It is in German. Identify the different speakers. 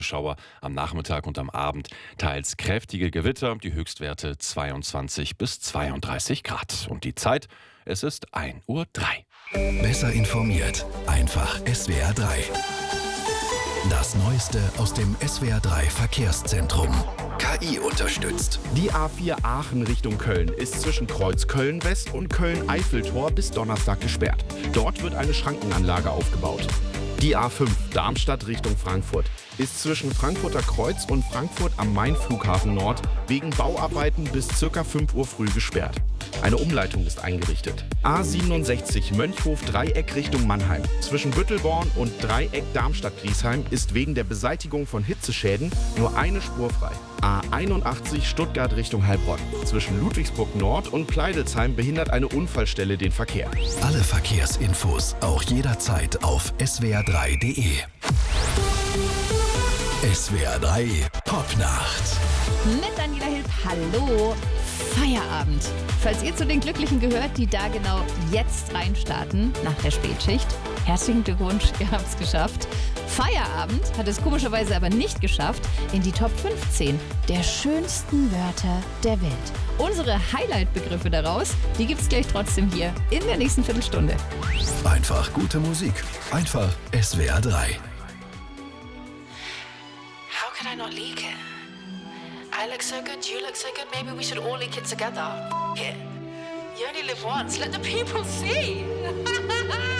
Speaker 1: Schauer am Nachmittag und am Abend. Teils kräftige Gewitter, die Höchstwerte 22 bis 32 Grad. Und die Zeit, es ist 1:03 Uhr.
Speaker 2: Besser informiert, einfach SWR 3. Das Neueste aus dem SWR 3 Verkehrszentrum. KI unterstützt.
Speaker 3: Die A4 Aachen Richtung Köln ist zwischen Kreuz Köln-West und Köln-Eiffeltor bis Donnerstag gesperrt. Dort wird eine Schrankenanlage aufgebaut. Die A5 Darmstadt Richtung Frankfurt ist zwischen Frankfurter Kreuz und Frankfurt am Main-Flughafen Nord wegen Bauarbeiten bis ca. 5 Uhr früh gesperrt. Eine Umleitung ist eingerichtet. A67 Mönchhof-Dreieck Richtung Mannheim. Zwischen Büttelborn und Dreieck Darmstadt-Griesheim ist wegen der Beseitigung von Hitzeschäden nur eine Spur frei. A81 Stuttgart Richtung Heilbronn. Zwischen Ludwigsburg Nord und Pleidelsheim behindert eine Unfallstelle den Verkehr.
Speaker 2: Alle Verkehrsinfos auch jederzeit auf swr3.de. SWR 3 Popnacht.
Speaker 4: Mit Daniela Hilf, hallo. Feierabend. Falls ihr zu den Glücklichen gehört, die da genau jetzt reinstarten, nach der Spätschicht, herzlichen Glückwunsch, ihr habt es geschafft. Feierabend hat es komischerweise aber nicht geschafft in die Top 15 der schönsten Wörter der Welt. Unsere Highlight-Begriffe daraus, die gibt's gleich trotzdem hier in der nächsten Viertelstunde.
Speaker 2: Einfach gute Musik. Einfach SWR 3.
Speaker 5: How can I not leak it? I look so good, you look so good, maybe we should all leak it together. F it. You only live once, let the people see.